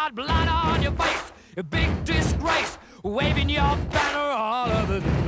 got blood on your face, a big disgrace, waving your banner all over the